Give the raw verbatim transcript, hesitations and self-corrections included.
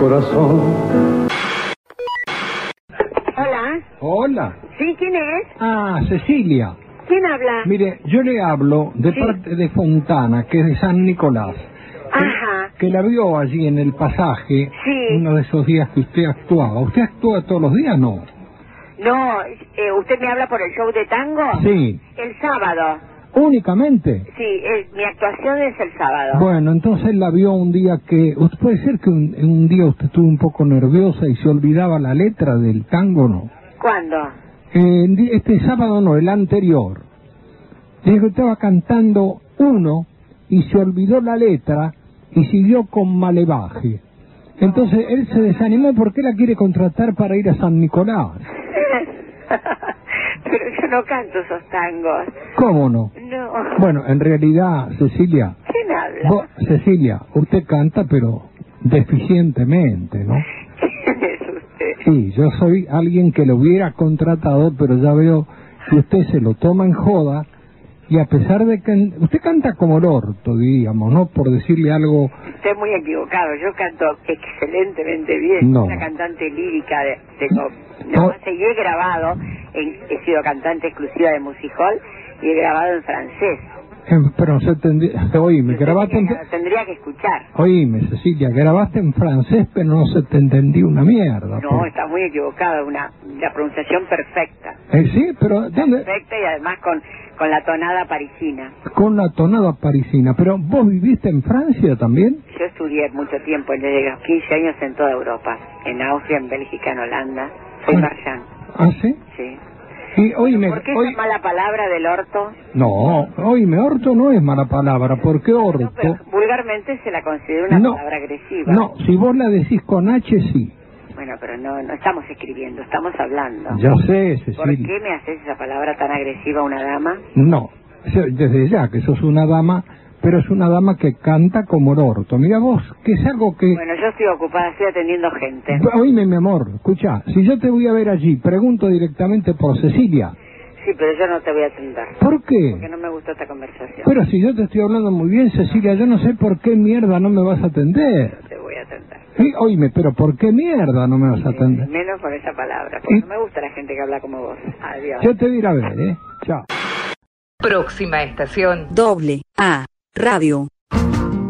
corazón. Hola. Hola. ¿Sí? ¿Quién es? Ah, Cecilia. ¿Quién habla? Mire, yo le hablo de Sí. parte de Fontana, que es de San Nicolás. Ajá. Que, que la vio allí en el pasaje, Sí. uno de esos días que usted actuaba. ¿Usted actúa todos los días, no? No, eh, ¿usted me habla por el show de tango? Sí. El sábado. ¿Únicamente? Sí, eh, mi actuación es el sábado. Bueno, entonces la vio un día que... usted- ¿Puede ser que un, un día usted estuvo un poco nerviosa y se olvidaba la letra del tango, no? ¿Cuándo? Eh, este sábado no, el anterior. Dijo que estaba cantando uno y se olvidó la letra y siguió con Malevaje. Entonces él se desanimó porque la quiere contratar para ir a San Nicolás. Pero yo no canto esos tangos. ¿Cómo no? No. Bueno, en realidad, Cecilia, ¿Quién habla? vos, Cecilia, usted canta pero deficientemente, ¿no? ¿Quién es usted? Sí, yo soy alguien que lo hubiera contratado, pero ya veo que usted se lo toma en joda y a pesar de que... usted canta como el orto, diríamos, ¿no? Por decirle algo... Estoy muy equivocado. Yo canto excelentemente bien. No. Una cantante lírica. De, tengo, no, No. sé, y he grabado. En, he sido cantante exclusiva de Music Hall y he grabado en francés. eh, pero no se tendría... Oíme, Usted grabaste en... tendría, tendría que escuchar. Oíme, Cecilia, grabaste en francés, pero no se te entendí una mierda. No, por- está muy equivocado. Una, la pronunciación perfecta. Eh, sí, pero ¿dónde? Perfecta y además con, con la tonada parisina. Con la tonada parisina. Pero ¿vos viviste en Francia también? Yo estudié mucho tiempo, desde los quince años, en toda Europa. En Austria, en Bélgica, en Holanda. Soy Ah. marchand. ¿Ah, sí? Sí. Y oíme... ¿Por qué oí- esa mala palabra del orto? No, oíme, orto no es mala palabra, porque orto... No, pero vulgarmente se la considera una No. palabra agresiva. No, si vos la decís con H, sí. Bueno, pero no, no estamos escribiendo, estamos hablando. Ya sé, ¿Por Cecilia. qué me haces esa palabra tan agresiva a una dama? No, yo- desde ya que sos una dama, pero es una dama que canta como el orto. Mira vos, que es algo que... Bueno, yo estoy ocupada, estoy atendiendo gente. Oíme, mi amor, escucha, si yo te voy a ver allí, pregunto directamente por Cecilia. Sí, pero yo no te voy a atender. ¿Por Porque qué? no me gustó esta conversación. Pero si yo te estoy hablando muy bien, Cecilia, yo no sé por qué mierda no me vas a atender. Te voy a atender. Sí, oíme, pero ¿por qué mierda no me vas a atender? Menos con esa palabra, porque ¿Y? no me gusta la gente que habla como vos. Adiós. Yo te voy a ir a ver, ¿eh? Chao. Próxima estación. Doble A Radio.